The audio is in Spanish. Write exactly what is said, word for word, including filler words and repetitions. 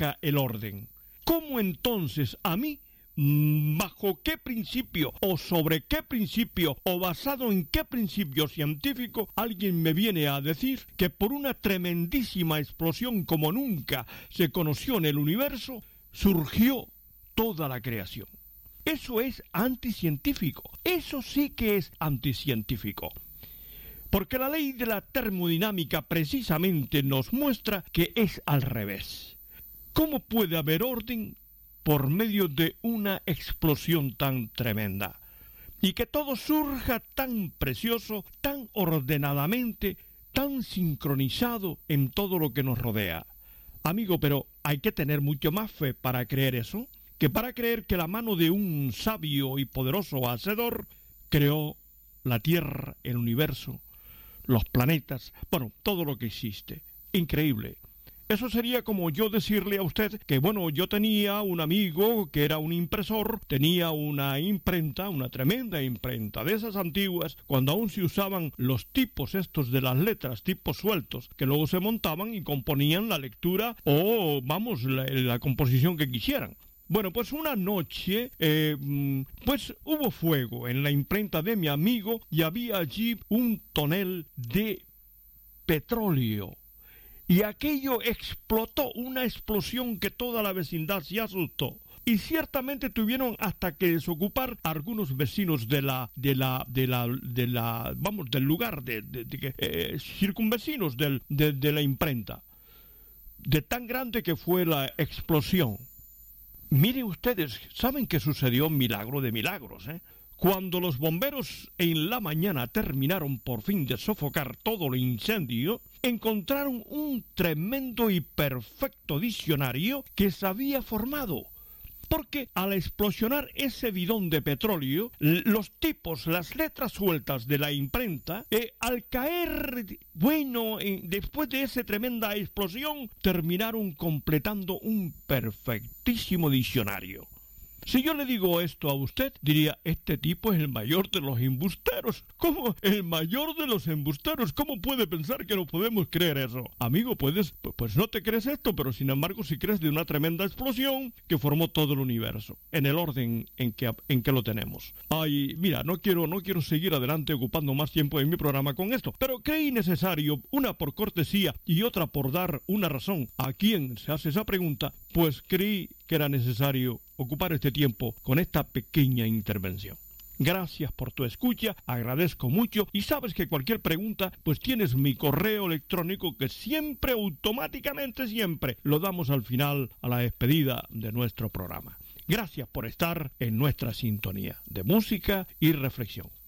maneja el orden? ¿Cómo entonces a mí, bajo qué principio o sobre qué principio o basado en qué principio científico, alguien me viene a decir que por una tremendísima explosión como nunca se conoció en el universo, surgió toda la creación? Eso es anticientífico, eso sí que es anticientífico. Porque la ley de la termodinámica precisamente nos muestra que es al revés. ¿Cómo puede haber orden por medio de una explosión tan tremenda? Y que todo surja tan precioso, tan ordenadamente, tan sincronizado en todo lo que nos rodea. Amigo, pero hay que tener mucho más fe para creer eso, que para creer que la mano de un sabio y poderoso hacedor creó la Tierra, el universo, los planetas, bueno, todo lo que existe. Increíble. Eso sería como yo decirle a usted que, bueno, yo tenía un amigo que era un impresor, tenía una imprenta, una tremenda imprenta, de esas antiguas, cuando aún se usaban los tipos estos de las letras, tipos sueltos, que luego se montaban y componían la lectura o, vamos, la, la composición que quisieran. Bueno, pues una noche, eh, pues hubo fuego en la imprenta de mi amigo y había allí un tonel de petróleo. Y aquello explotó, una explosión que toda la vecindad se asustó. Y ciertamente tuvieron hasta que desocupar a algunos vecinos de la, de la, de la, de la, vamos, del lugar, de, de, de eh, circunvecinos del, de, de la imprenta. De tan grande que fue la explosión. Miren ustedes, ¿saben qué sucedió? Un milagro de milagros, ¿eh? Cuando los bomberos en la mañana terminaron por fin de sofocar todo el incendio, encontraron un tremendo y perfecto diccionario que se había formado. Porque al explosionar ese bidón de petróleo, los tipos, las letras sueltas de la imprenta, eh, al caer, bueno, eh, después de esa tremenda explosión, terminaron completando un perfectísimo diccionario. Si yo le digo esto a usted, diría, este tipo es el mayor de los embusteros. ¿Cómo? El mayor de los embusteros. ¿Cómo puede pensar que no podemos creer eso? Amigo, puedes, pues no te crees esto, pero sin embargo sí crees de una tremenda explosión que formó todo el universo, en el orden en que, en que lo tenemos. Ay, mira, no quiero, no quiero seguir adelante ocupando más tiempo en mi programa con esto, pero creí necesario, una por cortesía y otra por dar una razón a quien se hace esa pregunta, pues creí que era necesario ocupar este tiempo con esta pequeña intervención. Gracias por tu escucha, agradezco mucho y sabes que cualquier pregunta, pues tienes mi correo electrónico que siempre, automáticamente siempre, lo damos al final a la despedida de nuestro programa. Gracias por estar en nuestra sintonía de música y reflexión.